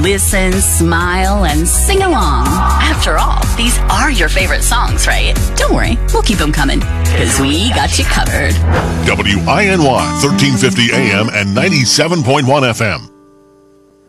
listen, smile, and sing along. After all, these are your favorite songs, right? Don't worry, we'll keep them coming, because we got you covered. WINY, 1350 AM and 97.1 FM.